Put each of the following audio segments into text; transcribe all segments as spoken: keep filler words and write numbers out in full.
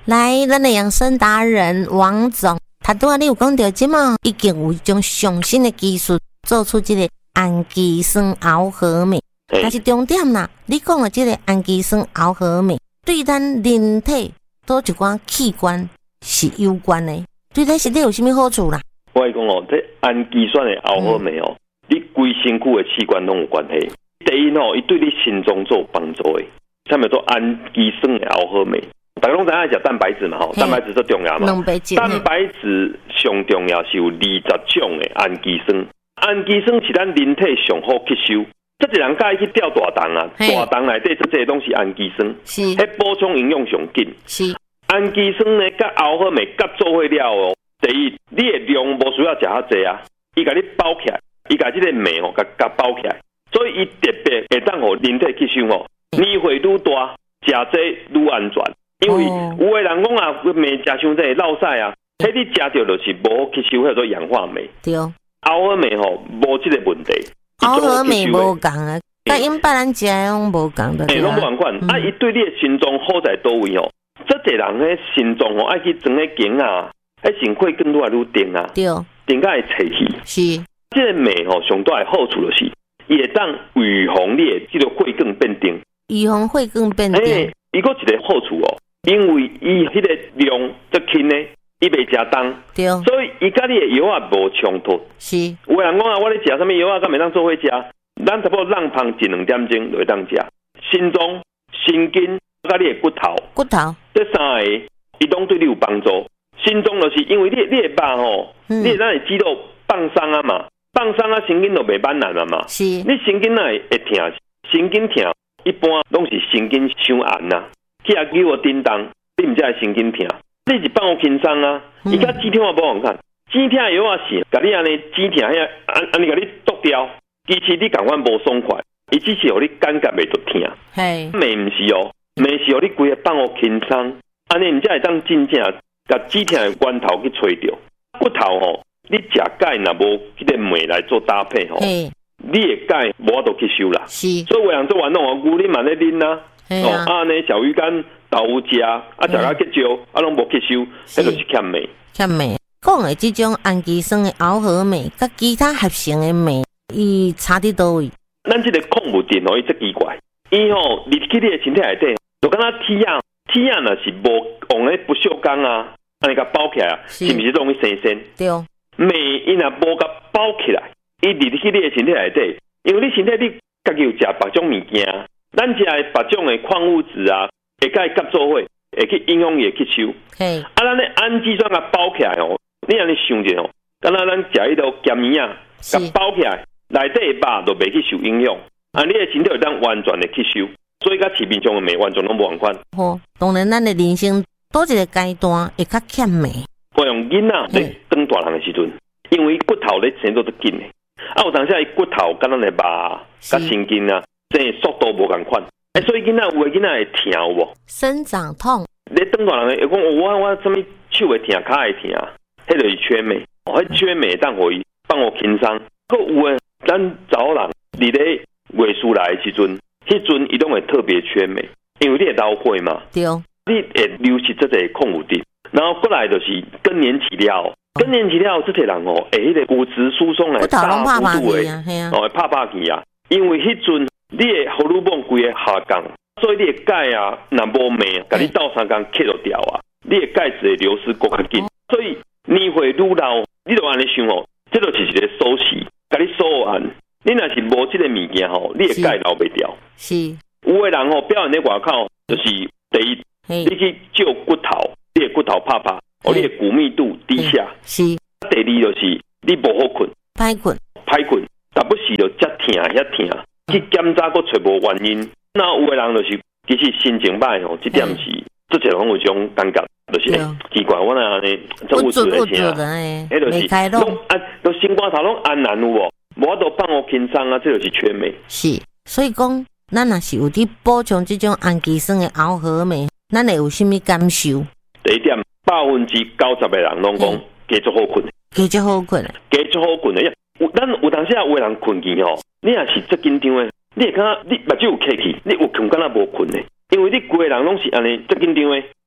来，咱的养生达人王总，他拄仔你有讲到即嘛，已经有一种上新的技术，做出这个氨基酸螯合酶。但是重点啦，你讲的这个氨基酸螯合酶，对咱人体多一寡器官是有关的，对咱身体有啥物好处啦？ 我跟你讲哦，这氨基酸的螯合酶哦，嗯、你规身躯的器官拢有关系。第一哦，伊对你心脏做有帮助的，啥物做氨基酸的螯合酶。大家拢知影食蛋白质嘛吼，蛋白质最重要嘛。蛋白质上重要是有二十种的氨基酸，氨基酸是咱人体上好吸收。这一人介去吊大肠啊，大肠内底这些东西氨基酸，是，迄补充营养上紧。是，氨基酸呢，甲螯合酶甲做伙了哦。第一，你的量无需要食遐济啊，伊甲你包起来，伊甲这个酶吼，甲甲包起来，所以伊特别会当互人体吸收哦。年岁愈大，食这愈安全，因为有的人讲啊，酶食伤济会落屎啊，迄你食着就是无好吸收，叫做氧化酶。对，螯合酶吼无这个问题。 螯合酶无共啊，但因别人食的拢无共的。 诶，拢无共款。啊，伊对你的心脏好在倒位哦？这个人的心脏哦，爱去装个经啊，迄心血管愈来愈定啊。对，定甲会扯去。是，这个酶吼上大的好处就是，伊会当预防你的这个血管变定。预防血管变定。诶，伊个一个好处哦，因为伊迄个量足轻呢。伊袂食重，对，所以伊甲你的药啊无冲突。是，有人讲啊，我咧食啥物药啊，敢袂当做伙食？咱差不多让胖一两点钟就会当食。心脏、神经甲你的骨头，骨头这三个，伊拢对你有帮助。心脏就是因为你你的肉吼，嗯、你咱的肌肉放松啊嘛，放松啊神经就袂慢啊嘛。是，你神经哪会会疼？神经疼一般拢是神经伤寒呐，去啊叫我叮当，你毋才会神经疼。你是放我轻松啊！伊甲止痛啊，无好看，止痛药啊是，甲你安尼止痛遐，安安尼甲你剁掉，其实你感觉无爽快，伊只是互你感觉袂着痛。嘿，咪毋是哦，咪是互你规个放我轻松，安尼毋才会当真正甲止痛的源头去找着。骨头吼，你食钙若无迄个酶来做搭配吼，你的钙无法度吸收啦。是，所以有人做运动哦，牛奶嘛咧啉啦，哦，啊呢小鱼干。豆腐食啊，食甲结焦，啊，拢无吸收，迄就是欠酶。欠酶，讲的这种氨基酸的螯合酶，甲其他合成的酶，伊差伫倒位？咱这个矿物质哦，伊真奇怪，伊吼入去你的身体内底，就敢若铁啊，铁啊若是无往咧不锈钢啊，安尼甲包起来啊，是毋是容易生鏽？对。酶伊若无甲包起来，伊入去你的身体内底，因为你身体你家己有食别种物件，咱食的别种的矿物质啊。会甲伊合作伙，会去影响伊的吸收。嘿，啊，咱咧氨基酸甲包起来哦，你安尼想者哦，敢若咱食迄个咸鱼啊，甲包起来，内底的肉就袂去受影响，啊，你的身体会当完全的吸收，所以甲市面上的酶完全拢无共款。好，当然咱的人生倒一个阶段会较欠酶。我用囡仔咧当大人的时阵，因为骨头咧生做得紧的，啊，有当时伊骨头敢若咧肉、甲神经啊，生速度无共款。欸、所以囡仔有诶囡仔会疼有无？生长痛。你当大人诶，讲我我什么手会疼，脚会疼，迄就是缺镁。哦，迄缺镁当互伊放我轻松。佮有诶，咱查某人伫咧月事来诶时阵，迄阵伊拢会特别缺镁，因为你会老化嘛。对。你会流失这个矿物质，然后过来就是更年期了。更年期了，这些人哦，诶，迄个骨质疏松来大幅度诶，哦，会拍拍去啊，因为迄阵。你的荷尔蒙规个下降，所以你的钙啊，若无镁，甲你斗三工吸落掉啊，你的钙质会流失更较紧。所以年岁愈老，你就安尼想哦，这就是一个锁匙，甲你锁完。你若是无这个物件吼，你的钙留袂掉。是，有的人吼表现在外口，就是第一，你去照骨头，你的骨头拍拍，哦，你的骨密度低下。是，第二就是你无好困，歹困，歹困，但不是就遮疼遐疼。去检查佫找无原因，那有的人就是其实心情歹吼，这点是这些拢有种感觉，就是奇怪，我那安尼做有事的啥，迄就是拢安，都心肝头拢安然有无，无法度放我轻松啊，这就是缺镁。是，所以讲，咱若是有伫补充这种氨基酸的螯合酶，咱会有啥物感受？第一点，百分之九十的人拢讲加足好困，加足好困，加足好困的。有咱有当时啊，有的人困去吼。你也是足紧张诶，你会感觉你目睭有起去，你有困敢若无困诶，因为你规个人拢是安尼足紧张诶，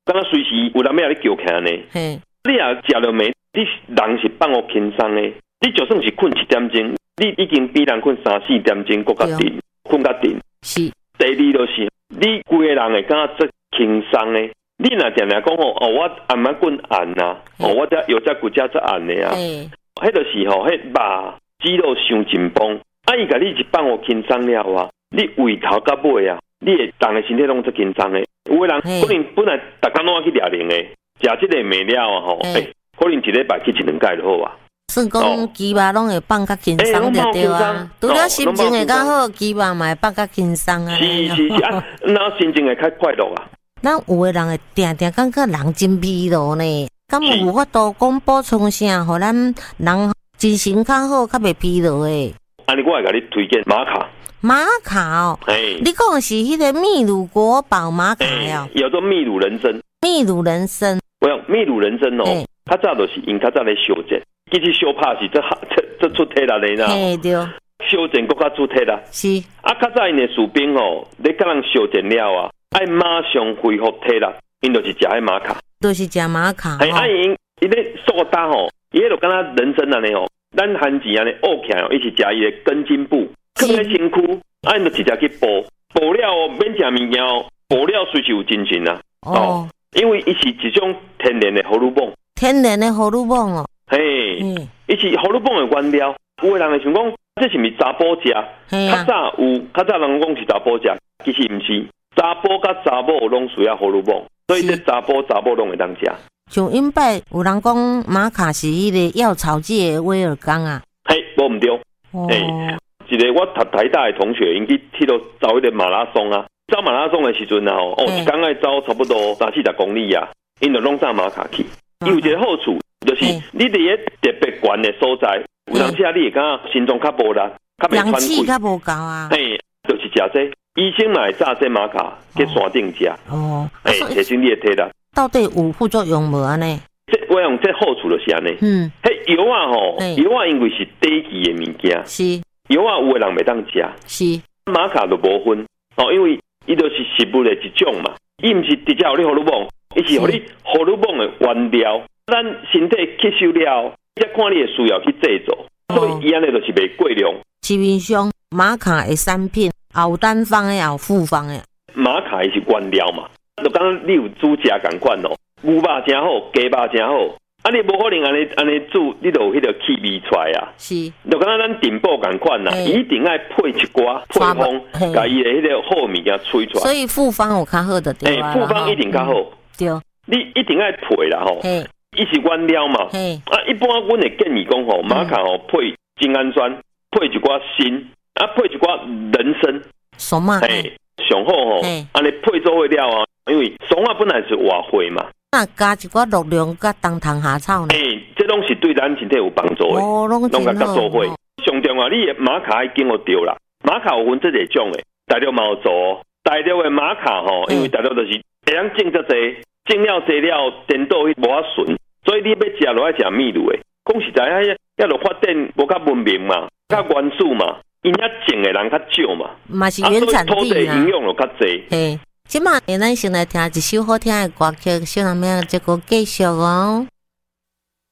刚刚随时有人要你叫起来呢。你也食了没？你人是放我轻松的，你就算是困一点钟，你已经比人困三四点钟，更加定，困较定。 是。 第二就是你规个人会感觉最轻松的。你若定定讲吼，哦，我暗暝困暗呐，哦，我这有只骨架在暗的啊。迄就是吼，迄肉肌肉伤紧绷，啊，伊甲你一放我轻松了啊，你胃头到尾啊，你会人的身体拢最轻松的。有个人可能本来逐工拢要去掠零的，食即个没了啊吼，诶，可能一礼拜去一两届就好啊。 算讲鸡肉拢会放较轻松就对啊，除了心情会较好，鸡肉嘛会放较轻松啊。 是是是啊，那心情会较快乐啊。 咱有的人会定定感觉人真疲劳呢，敢有法度讲补充啥，互咱人精神较好，较袂疲劳诶。 安尼我会甲你推荐玛卡。 玛卡哦，你讲的是迄个秘鲁国宝玛卡哦， 有做秘鲁人参。 秘鲁人参， 我讲秘鲁人参哦，较早就是因较早咧修剪，其实修拍是这这这出体力咧啦。 嘿对。 修剪更较出体啦。 是。 啊，较早因的士兵哦，你甲人修剪了啊，爱马上恢复体力，因就是食迄玛卡。 就是食玛卡。 哎，啊因伊咧塑打吼，伊迄就敢若人参安尼哦，咱番薯安尼沤起来哦，伊是食伊的根茎部。放在身躯，啊，你就直接去煲，煲了哦，免食物件哦，煲了随时有精神啊。哦，因为伊是一种天然的荷尔蒙。 天然的荷尔蒙哦。 嘿，伊是荷尔蒙的原料。有的人会想讲，这是毋是查甫食？较早有，较早人讲是查甫食，其实毋是。查甫甲查某拢需要荷尔蒙，所以这查甫查某拢会当食。 像因摆有人讲玛卡是迄个药草界的威尔刚啊。 嘿，无毋对。哎。一个我读台大的同学，因去去到走迄个马拉松啊，走马拉松的时阵啊，哦，一天爱走差不多三四十公里啊，因就拢上玛卡去。伊有一个好处，就是你伫个特别悬的所在，有当时啊，你会感觉心脏较无力，较袂喘气， 较无够啊。 嘿，就是食这，医生嘛会炸这玛卡去山顶食。哦，哎，提升你的体力。 到底有副作用无安尼？ 这我用这好处就是安尼。嗯，迄药啊吼，药啊因为是低级的物件。 是。 药啊，有的人袂当食， 是玛卡就无分哦，因为伊就是食物的一种嘛，伊毋是直接互你荷尔蒙，伊是互你荷尔蒙的原料，咱身体吸收了，再看你的需要去制作，所以伊安尼就是袂过量。 市面上玛卡的产品，有单方的，也有复方的。 玛卡伊是原料嘛，就讲你有煮食共款哦，牛肉真好，鸡肉真好。啊！你无可能安尼安尼煮，你就有迄个气味出来啊！ 是， 就敢若咱电报共款啦，一定爱配一寡配方，甲伊的迄个好物件吹出来。 所以复方有较好的对啊，复方一定较好。 对， 你一定爱配啦吼。伊是原料嘛。啊，一般阮会建议讲吼，玛卡吼配精氨酸，配一寡锌，啊配一寡人参。 松啊。 嘿，上好吼，安尼配做伙了啊，因为松啊本来是活血嘛。 那加一寡热量甲冬虫夏草呢？ 诶，这拢是对咱身体有帮助的， 哦，拢甲甲做伙。上重要，你的玛卡要经过掉啦，玛卡有分这个种的，大陆嘛有做，大陆的玛卡吼，因为大陆就是会晓种遮济，种了济了，颠倒去无法顺，所以你要食落爱食秘鲁的。讲实在，遐遐落发展无较文明嘛，较原始嘛，因遐种的人较少嘛， 嘛是原产地啊， 土地营养就较济。 嘿。即马，咱先来听一首好听的歌曲，小人们这个继续哦。